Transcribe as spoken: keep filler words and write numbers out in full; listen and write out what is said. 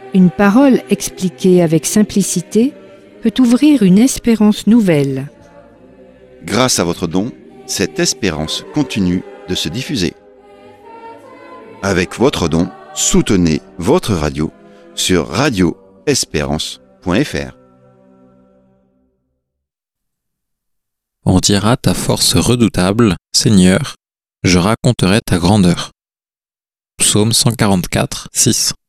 Une parole expliquée avec simplicité peut ouvrir une espérance nouvelle. Grâce à votre don, cette espérance continue de se diffuser. Avec votre don, soutenez votre radio sur radio espérance point f r. On dira ta force redoutable, Seigneur, je raconterai ta grandeur. Psaume cent quarante-quatre, six.